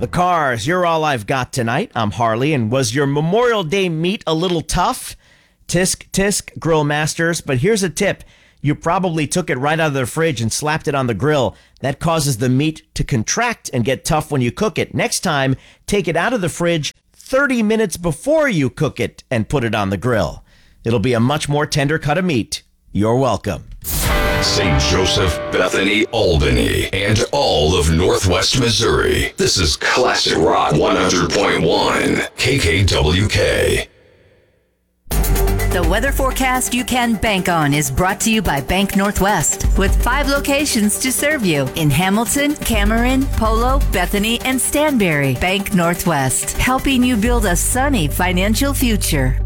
The Cars, you're all I've got tonight. I'm Harley, and was your Memorial Day meat a little tough? Tisk, tisk, Grill Masters, but here's a tip. You probably took it right out of the fridge and slapped it on the grill. That causes the meat to contract and get tough when you cook it. Next time, take it out of the fridge 30 minutes before you cook it and put it on the grill. It'll be a much more tender cut of meat. You're welcome. St. Joseph, Bethany, Albany, and all of Northwest Missouri. This is Classic Rock 100.1 KKWK. The weather forecast you can bank on is brought to you by Bank Northwest, with 5 locations to serve you in Hamilton, Cameron, Polo, Bethany, and Stanberry. Bank Northwest, helping you build a sunny financial future.